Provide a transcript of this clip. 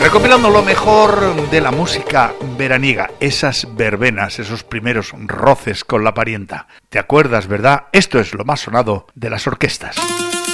Recopilando lo mejor de la música veraniega, esas verbenas, esos primeros roces con la parienta. ¿Te acuerdas, verdad? Esto es lo más sonado de las orquestas.